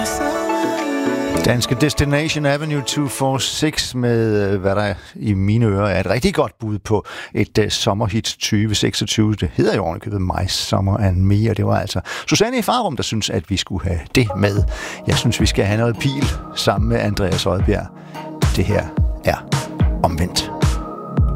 Danske Destination Avenue 246 med, hvad der i mine ører er et rigtig godt bud på et sommerhit 2026. Det hedder jo ordentligt My Summer and Me, og det var altså Susanne i Farum, der synes, at vi skulle have det med. Jeg synes, vi skal have noget pil sammen med Andreas Odbjerg. Det her er Omvendt.